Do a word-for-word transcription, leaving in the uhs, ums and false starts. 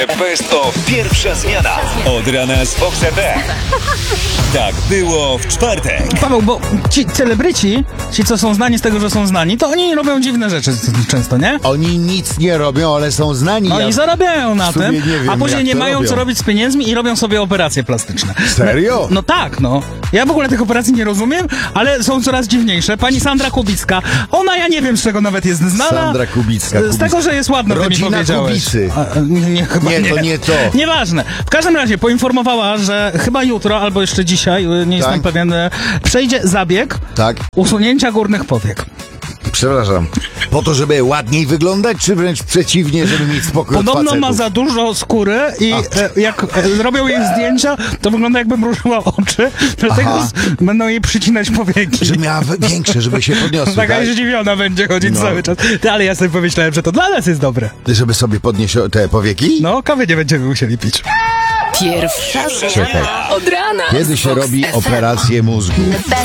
Best of Pierwsza Zmiana. Od rana z Fox F M. Tak było w czwartek. Paweł, bo ci celebryci, ci co są znani z tego, że są znani, to oni robią dziwne rzeczy często, nie? Oni nic nie robią, ale są znani. No ja i zarabiają na w sumie tym, nie wiem, a później jak nie to mają robią. co robić z pieniędzmi i robią sobie operacje plastyczne. Serio? No, no tak, no. Ja w ogóle tych operacji nie rozumiem, ale są coraz dziwniejsze. Pani Sandra Kubicka, ona ja nie wiem z czego nawet jest znana. Sandra Kubicka, Z Kubicka. tego, że jest ładna, to mi Rodzina powiedziałeś. Kubicy. A, nie, nie, chyba Nie, nie, to nie to. Nieważne. W każdym razie poinformowała, że chyba jutro albo jeszcze dzisiaj, nie jestem Tak. pewien, e, przejdzie zabieg Tak, usunięcia górnych powiek. przepraszam. Po to, żeby ładniej wyglądać, czy wręcz przeciwnie, żeby mieć spokój od Podobno facetów? ma za dużo skóry i e, jak e, zrobią jej zdjęcia, to wygląda jakby mrużyła oczy, dlatego Aha. z, będą jej przycinać powieki. Że miała w- większe, żeby się podniosły, Taka tak? zdziwiona będzie chodzić No. cały czas. Ty, ale ja sobie pomyślałem, że to dla nas jest dobre. Żeby sobie podnieść o- te powieki? No, kawy nie będziemy musieli pić. Pierwsza Czekaj. zmiana od rana. Kiedy z się Vox robi F M. operację mózgu?